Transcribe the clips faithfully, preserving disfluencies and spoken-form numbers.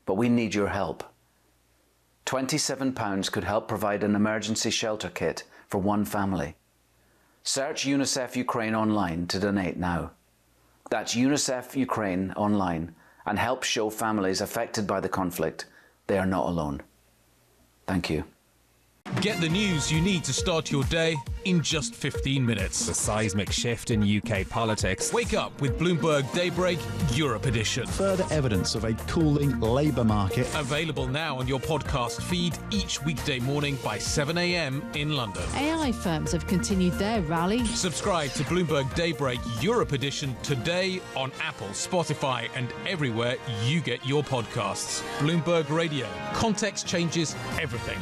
but we need your help. twenty-seven pounds could help provide an emergency shelter kit for one family. Search UNICEF Ukraine online to donate now. That's UNICEF Ukraine online, and help show families affected by the conflict they are not alone. Thank you. Get the news you need to start your day in just fifteen minutes. The seismic shift in U K politics. Wake up with Bloomberg Daybreak Europe Edition. Further evidence of a cooling labour market. Available now on your podcast feed each weekday morning by seven a m in London. A I firms have continued their rally. Subscribe to Bloomberg Daybreak Europe Edition today on Apple, Spotify, and everywhere you get your podcasts. Bloomberg Radio. Context changes everything.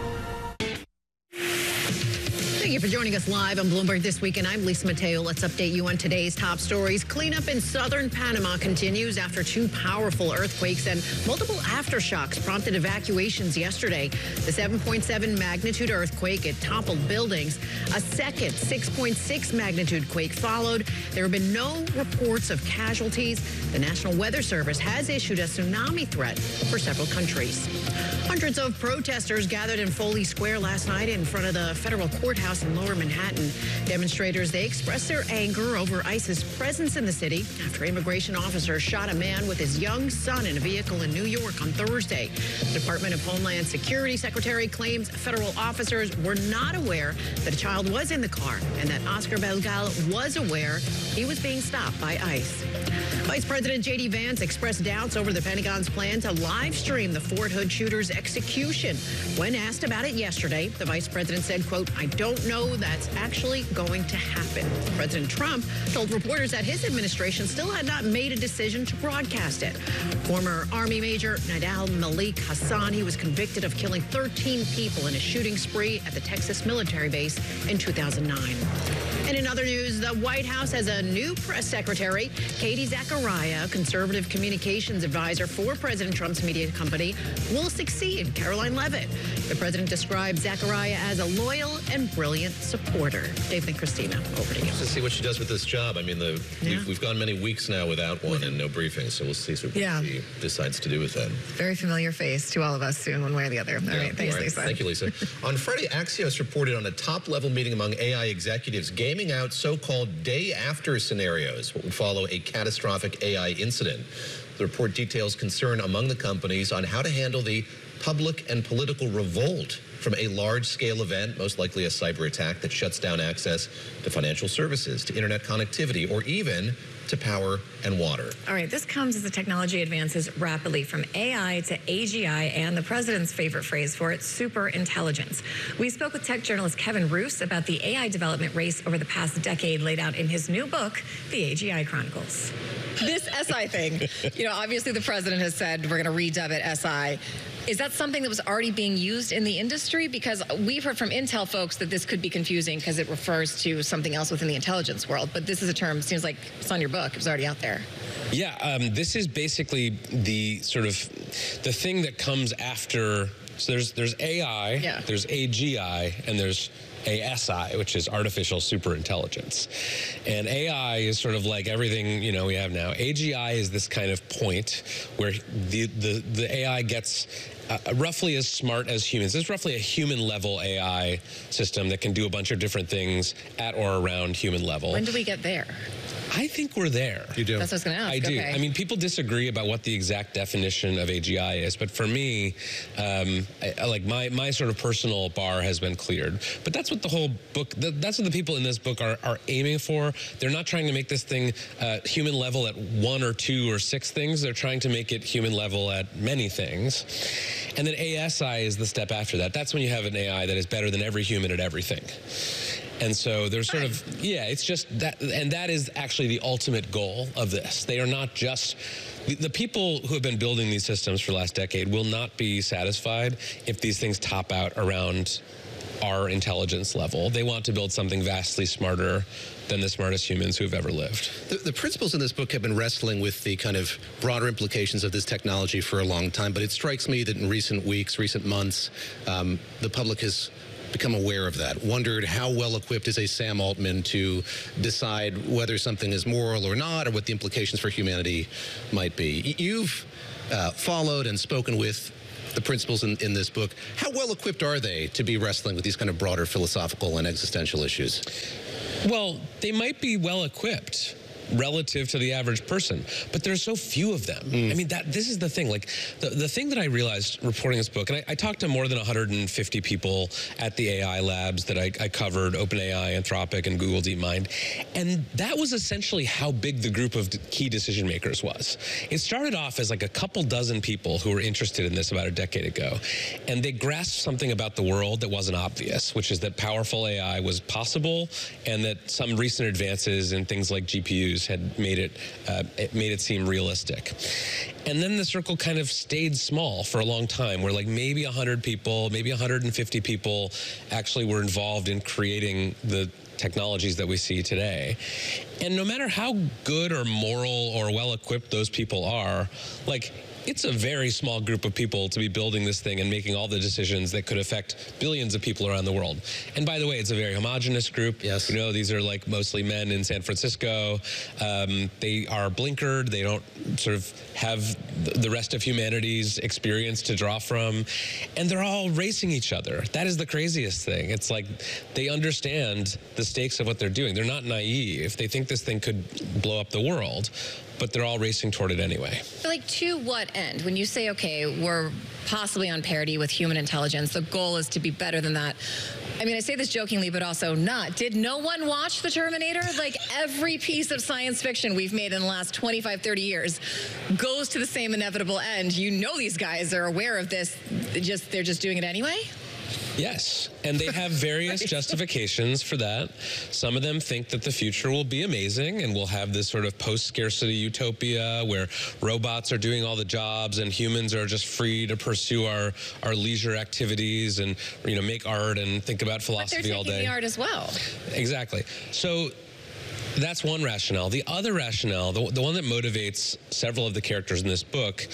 Thank you for joining us live on Bloomberg This Week, and I'm Lisa Mateo. Let's update you on today's top stories. Cleanup in southern Panama continues after two powerful earthquakes and multiple aftershocks prompted evacuations yesterday. The seven point seven magnitude earthquake, it toppled buildings. A second six point six magnitude quake followed. There have been no reports of casualties. The National Weather Service has issued a tsunami threat for several countries. Hundreds of protesters gathered in Foley Square last night in front of the federal courthouse in Lower Manhattan. Demonstrators, they expressed their anger over ICE's presence in the city after immigration officers shot a man with his young son in a vehicle in New York on Thursday. The Department of Homeland Security Secretary claims federal officers were not aware that a child was in the car and that Oscar Belgal was aware he was being stopped by ICE. Vice President J D Vance expressed doubts over the Pentagon's plan to live stream the Fort Hood shooter's execution. When asked about it yesterday, the vice president said, quote, "I don't know that's actually going to happen." President Trump told reporters that his administration still had not made a decision to broadcast it. Former Army Major Nadal Malik Hassan, he was convicted of killing thirteen people in a shooting spree at the Texas military base in two thousand nine. And in other news, the White House has a new press secretary. Katie Zachariah, conservative communications advisor for President Trump's media company, will succeed Caroline Leavitt. The president describes Zachariah as a loyal and brilliant supporter. David and Christina, over to you. To see what she does with this job. I mean, the, yeah. we've, we've gone many weeks now without one and no briefing, so we'll see what yeah. she decides to do with that. Very familiar face to all of us soon, one way or the other. All yeah. right, thanks, all right. Lisa. Thank you, Lisa. On Friday, Axios reported on a top-level meeting among A I executives gaming out so-called day-after scenarios, what would follow a catastrophic A I incident. The report details concern among the companies on how to handle the public and political revolt from a large-scale event, most likely a cyber attack that shuts down access to financial services, to internet connectivity, or even to power and water. All right, this comes as the technology advances rapidly from A I to A G I and the president's favorite phrase for it, super intelligence. We spoke with tech journalist Kevin Roose about the A I development race over the past decade laid out in his new book, The A G I Chronicles. This S I thing, you know, obviously the president has said we're going to redub it S I. Is that something that was already being used in the industry? Because we've heard from Intel folks that this could be confusing because it refers to something else within the intelligence world. But this is a term, seems like it's on your book. It was already out there. Yeah, um, this is basically the sort of the thing that comes after. So there's there's A I, yeah. there's A G I, and there's A S I, which is artificial superintelligence. And A I is sort of like everything, you know, we have now. A G I is this kind of point where the the, the A I gets uh, roughly as smart as humans. It's roughly a human-level A I system that can do a bunch of different things at or around human level. When do we get there? I think we're there. You do? That's what I was going to ask. I do. Okay. I mean, people disagree about what the exact definition of A G I is, but for me, um, I, like my, my sort of personal bar has been cleared. But that's what the whole book, that's what the people in this book are, are aiming for. They're not trying to make this thing uh, human level at one or two or six things. They're trying to make it human level at many things. And then A S I is the step after that. That's when you have an A I that is better than every human at everything. And so there's sort of, yeah, it's just that, and that is actually the ultimate goal of this. They are not just, the, the people who have been building these systems for the last decade will not be satisfied if these things top out around our intelligence level. They want to build something vastly smarter than the smartest humans who have ever lived. The, the principals in this book have been wrestling with the kind of broader implications of this technology for a long time, but it strikes me that in recent weeks, recent months, um, the public has become aware of that, wondered how well equipped is a Sam Altman to decide whether something is moral or not, or what the implications for humanity might be. You've uh, followed and spoken with the principals in, in this book. How well equipped are they to be wrestling with these kind of broader philosophical and existential issues? Well, they might be well equipped relative to the average person, but there's so few of them. Mm. I mean, that this is the thing. Like, the, the thing that I realized reporting this book, and I, I talked to more than one hundred fifty people at the A I labs that I, I covered, OpenAI, Anthropic, and Google DeepMind, and that was essentially how big the group of key decision makers was. It started off as like a couple dozen people who were interested in this about a decade ago, and they grasped something about the world that wasn't obvious, which is that powerful A I was possible, and that some recent advances in things like G P Us had made it, uh, it made it seem realistic. And then the circle kind of stayed small for a long time, where like maybe one hundred people, maybe one hundred fifty people actually were involved in creating the technologies that we see today. And no matter how good or moral or well-equipped those people are, like, it's a very small group of people to be building this thing and making all the decisions that could affect billions of people around the world. And by the way, it's a very homogenous group. Yes. You know, these are like mostly men in San Francisco. Um, they are blinkered. They don't sort of have the rest of humanity's experience to draw from. And they're all racing each other. That is the craziest thing. It's like they understand the stakes of what they're doing. They're not naive. They think this thing could blow up the world, but they're all racing toward it anyway. Like, to what end? When you say, okay, we're possibly on parity with human intelligence, the goal is to be better than that. I mean, I say this jokingly, but also not. Did no one watch The Terminator? Like, every piece of science fiction we've made in the last twenty-five, thirty years goes to the same inevitable end. You know these guys are aware of this. They just, they're just doing it anyway? Yes, and they have various justifications for that. Some of them think that the future will be amazing and we'll have this sort of post-scarcity utopia where robots are doing all the jobs and humans are just free to pursue our, our leisure activities and, you know, make art and think about philosophy all day. But they're taking the art as well. Exactly. So that's one rationale. The other rationale, the, the one that motivates several of the characters in this book,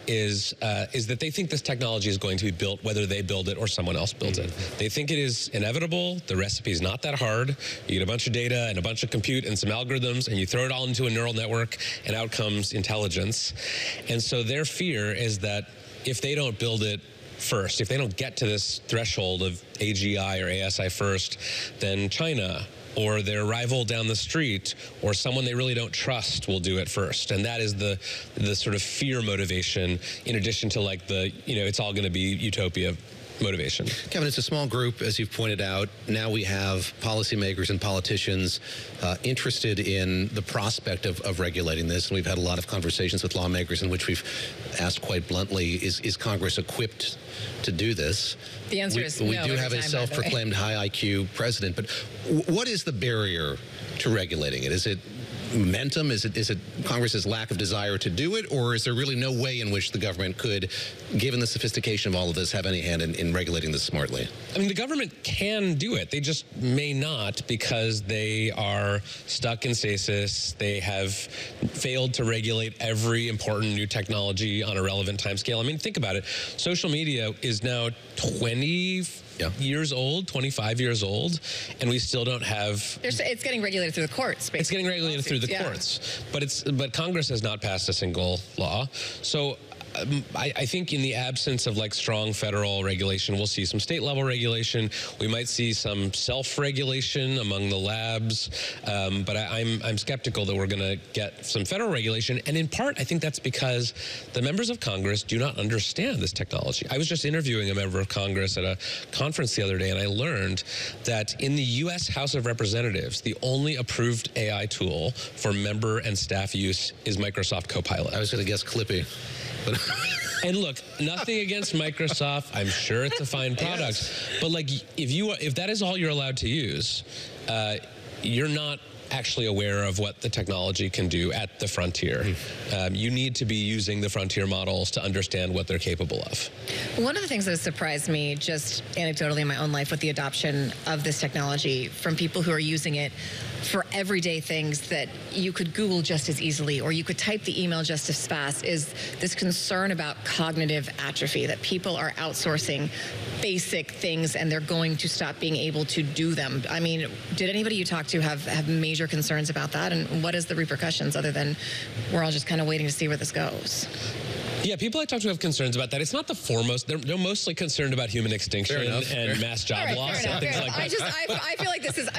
is uh, is that they think this technology is going to be built whether they build it or someone else builds it. They think it is inevitable. The recipe is not that hard. You get a bunch of data and a bunch of compute and some algorithms, and you throw it all into a neural network, and out comes intelligence. And so their fear is that if they don't build it first, if they don't get to this threshold of A G I or A S I first, then China or their rival down the street or someone they really don't trust will do it first. And that is the the sort of fear motivation, in addition to like the, you know, it's all going to be utopia motivation. Kevin, it's a small group, as you've pointed out. Now we have policymakers and politicians uh, interested in the prospect of, of regulating this. And we've had a lot of conversations with lawmakers in which we've asked quite bluntly, is, is Congress equipped to do this? The answer we, is we no. We do have a self-proclaimed high I Q president, but w what is the barrier to regulating it? Is it momentum? Is it is it Congress's lack of desire to do it, or is there really no way in which the government could, given the sophistication of all of this, have any hand in, in regulating this smartly? I mean, the government can do it. They just may not, because they are stuck in stasis. They have failed to regulate every important new technology on a relevant timescale. I mean, think about it. Social media is now twenty Yeah. years old, twenty-five years old, and we still don't have. There's, it's getting regulated through the courts. Basically. It's getting regulated through the yeah. courts, but it's but Congress has not passed a single law. So um, I, I think in the absence of like strong federal regulation, we'll see some state level regulation. We might see some self-regulation among the labs, um, but I, I'm I'm skeptical that we're going to get some federal regulation. And in part, I think that's because the members of Congress do not understand this technology. I was just interviewing a member of Congress at a conference the other day, and I learned that in the U S House of Representatives, the only approved A I tool for member and staff use is Microsoft Copilot. I was going to guess Clippy. And look, nothing against Microsoft. I'm sure it's a fine product. Yes. But like, if you if that is all you're allowed to use, uh, you're not actually aware of what the technology can do at the frontier. Mm. Um, you need to be using the frontier models to understand what they're capable of. One of the things that has surprised me, just anecdotally in my own life, with the adoption of this technology from people who are using it for everyday things that you could Google just as easily, or you could type the email just as fast, is this concern about cognitive atrophy, that people are outsourcing basic things and they're going to stop being able to do them. I mean, did anybody you talked to have, have major concerns about that? And what is the repercussions, other than we're all just kind of waiting to see where this goes? Yeah, people I talk to have concerns about that. It's not the foremost. They're, they're mostly concerned about human extinction Fair enough. and Fair. mass job All right, loss fair and enough, things fair like enough. that. I just, I, I feel like this is,